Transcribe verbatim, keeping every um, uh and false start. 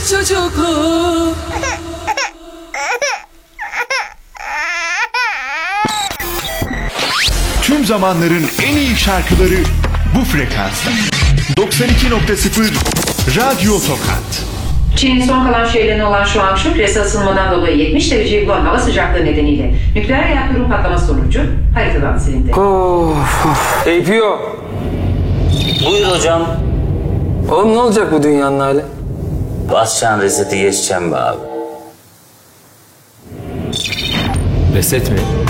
çocukluğu. Tüm zamanların en iyi şarkıları bu frekansta. doksan iki nokta sıfır Radyo Tokat. Çin'in son kalan şeylerine olan şu an şu küresel ısınmadan dolayı yetmiş dereceyi bulan hava sıcaklığı nedeniyle nükleer reaktörün patlaması sonucu haritadan silindi. Of of. A P O. Buyur hocam. Oğlum ne olacak bu dünyanın hali? Basacaksın reseti geçeceğim be abi. Reset mi?